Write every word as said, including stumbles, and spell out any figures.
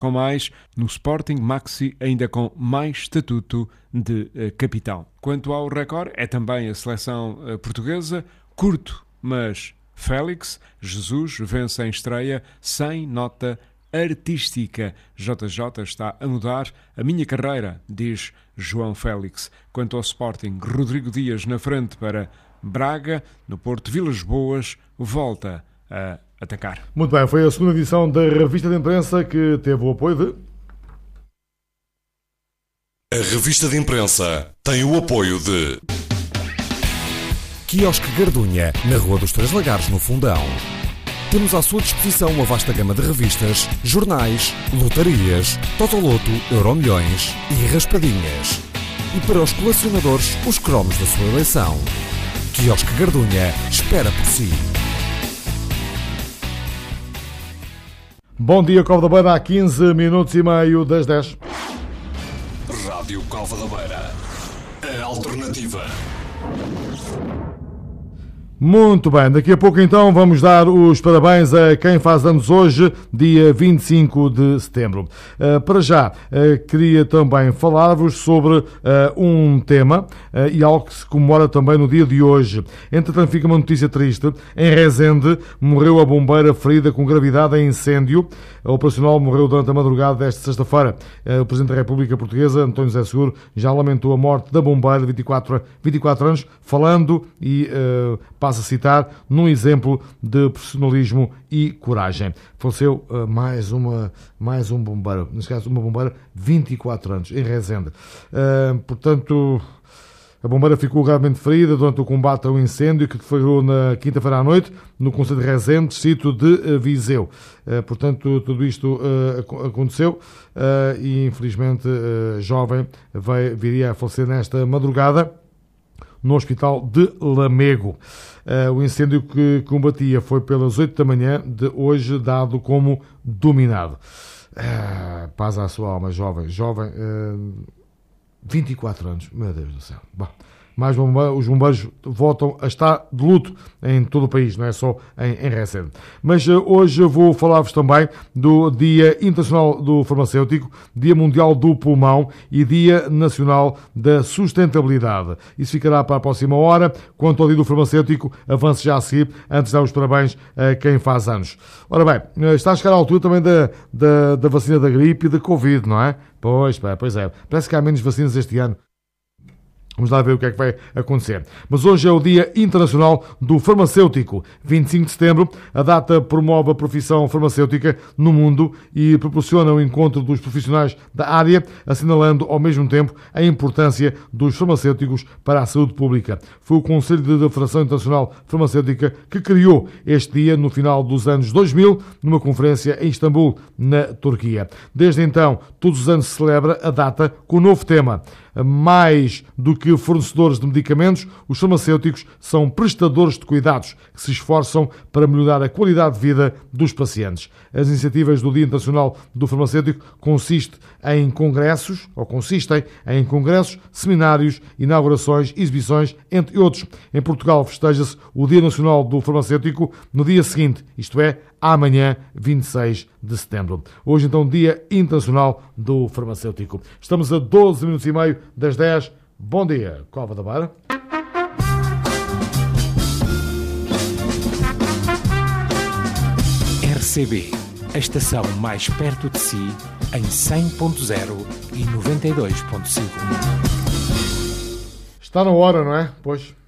com mais, no Sporting Maxi ainda com mais estatuto de uh, capitão. Quanto ao recorde, é também a seleção uh, portuguesa, curto, mas Félix Jesus vence em estreia sem nota artística. J J está a mudar a minha carreira, diz João Félix. Quanto ao Sporting, Rodrigo Dias na frente para Braga, no Porto Vilas Boas, volta a atacar. Muito bem, foi a segunda edição da Revista de Imprensa que teve o apoio de... A Revista de Imprensa tem o apoio de... Quiosque Gardunha, na Rua dos Três Lagares, no Fundão. Temos à sua disposição uma vasta gama de revistas, jornais, lotarias, Totoloto, Euromilhões e raspadinhas. E para os colecionadores, os cromos da sua eleição. Quiosque Gardunha espera por si. Bom dia, Cova da Beira, há quinze minutos e meio das dez. Rádio Cova da Beira, a alternativa. Muito bem, daqui a pouco então vamos dar os parabéns a quem faz anos hoje, dia vinte e cinco de setembro. Uh, para já, uh, queria também falar-vos sobre uh, um tema uh, e algo que se comemora também no dia de hoje. Entretanto, fica uma notícia triste. Em Rezende, morreu a bombeira ferida com gravidade em incêndio. A operacional morreu durante a madrugada desta sexta-feira. Uh, o Presidente da República Portuguesa, António José Seguro, já lamentou a morte da bombeira de vinte e quatro, vinte e quatro anos, falando e uh, a citar num exemplo de profissionalismo e coragem. Faleceu uh, mais, uma, mais um bombeiro, neste caso uma bombeira, vinte e quatro anos, em Rezende. Uh, portanto, a bombeira ficou gravemente ferida durante o combate ao incêndio que deflagrou na quinta-feira à noite no concelho de Rezende, distrito de uh, Viseu. Uh, portanto, tudo isto uh, aconteceu uh, e, infelizmente, uh, jovem veio, viria a falecer nesta madrugada no hospital de Lamego. Uh, o incêndio que combatia foi pelas oito da manhã de hoje, dado como dominado. Uh, paz à sua alma, jovem. Jovem, uh, vinte e quatro anos. Meu Deus do céu. Bom, mais bomba, os bombeiros voltam a estar de luto em todo o país, não é só em, em Rezende. Mas uh, hoje vou falar-vos também do Dia Internacional do Farmacêutico, Dia Mundial do Pulmão e Dia Nacional da Sustentabilidade. Isso ficará para a próxima hora. Quanto ao Dia do Farmacêutico, avance já a seguir, antes de dar os parabéns a quem faz anos. Ora bem, está a chegar a altura também da, da, da vacina da gripe e da Covid, não é? Pois, pá, pois é. Parece que há menos vacinas este ano. Vamos lá ver o que é que vai acontecer. Mas hoje é o Dia Internacional do Farmacêutico. vinte e cinco de setembro, a data promove a profissão farmacêutica no mundo e proporciona o encontro dos profissionais da área, assinalando ao mesmo tempo a importância dos farmacêuticos para a saúde pública. Foi o Conselho da Federação Internacional Farmacêutica que criou este dia no final dos anos dois mil, numa conferência em Istambul, na Turquia. Desde então, todos os anos se celebra a data com o novo tema. Mais do que fornecedores de medicamentos, os farmacêuticos são prestadores de cuidados que se esforçam para melhorar a qualidade de vida dos pacientes. As iniciativas do Dia Internacional do Farmacêutico consistem em congressos, ou consistem em congressos, seminários, inaugurações, exibições, entre outros. Em Portugal festeja-se o Dia Nacional do Farmacêutico no dia seguinte, isto é, amanhã, vinte e seis de setembro. Hoje, então, Dia Internacional do Farmacêutico. Estamos a doze minutos e meio das dez. Bom dia, Cova da Beira. R C B, a estação mais perto de si, em cem ponto zero e noventa e dois ponto cinco. Está na hora, não é? Pois.